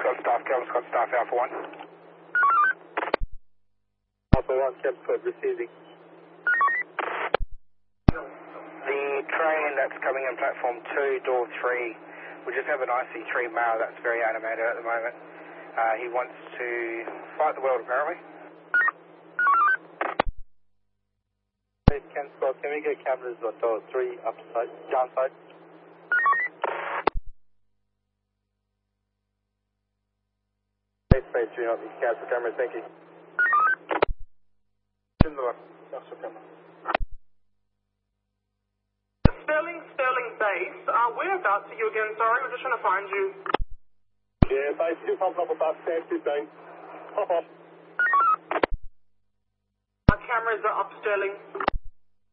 Scott staff Alpha 1. Alpha 1, Kempsford receiving. The train that's coming in platform 2, door 3, we just have an IC3 male that's very animated at the moment. He wants to fight the world apparently. Kempsford, can we get cameras on door 3 upside, downside? Space 3 on these cancel cameras, thank you. Sterling base. Whereabouts are you again? Sorry, we're just trying to find you. Yeah, base 2 popping up above, stand 15. Pop off. Our cameras are up, Sterling.